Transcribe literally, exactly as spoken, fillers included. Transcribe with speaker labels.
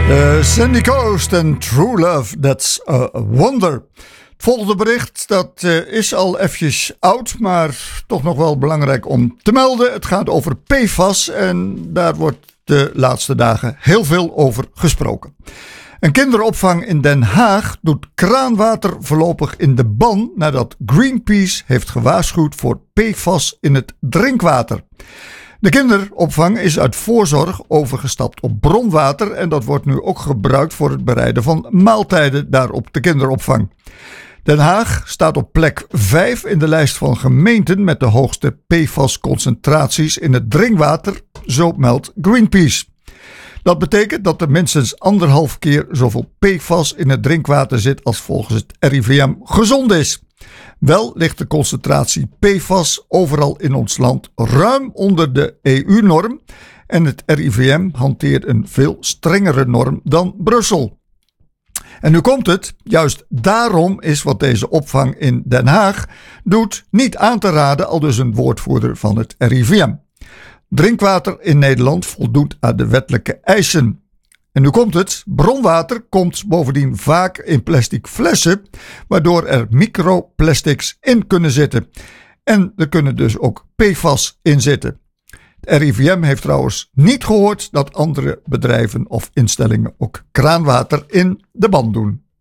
Speaker 1: Uh, Sandy Coast en True Love, That's a Wonder. Het volgende bericht, dat uh, is al eventjes oud, maar toch nog wel belangrijk om te melden. Het gaat over P F A S en daar wordt de laatste dagen heel veel over gesproken. Een kinderopvang in Den Haag doet kraanwater voorlopig in de ban nadat Greenpeace heeft gewaarschuwd voor P F A S in het drinkwater. De kinderopvang is uit voorzorg overgestapt op bronwater en dat wordt nu ook gebruikt voor het bereiden van maaltijden daar op de kinderopvang. Den Haag staat op plek vijf in de lijst van gemeenten met de hoogste P F A S-concentraties in het drinkwater, zo meldt Greenpeace. Dat betekent dat er minstens anderhalf keer zoveel P F A S in het drinkwater zit als volgens het R I V M gezond is. Wel ligt de concentratie P F A S overal in ons land ruim onder de E U-norm en het R I V M hanteert een veel strengere norm dan Brussel. En nu komt het, juist daarom is wat deze opvang in Den Haag doet niet aan te raden, aldus een woordvoerder van het R I V M. Drinkwater in Nederland voldoet aan de wettelijke eisen. En nu komt het, bronwater komt bovendien vaak in plastic flessen, waardoor er microplastics in kunnen zitten. En er kunnen dus ook P F A S in zitten. Het R I V M heeft trouwens niet gehoord dat andere bedrijven of instellingen ook kraanwater in de ban doen.